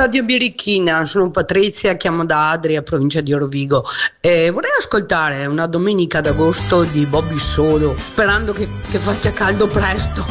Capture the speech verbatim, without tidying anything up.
Radio Birichina, sono Patrizia, chiamo da Adria, provincia di Rovigo e vorrei ascoltare una domenica d'agosto di Bobby Solo, sperando che, che faccia caldo presto.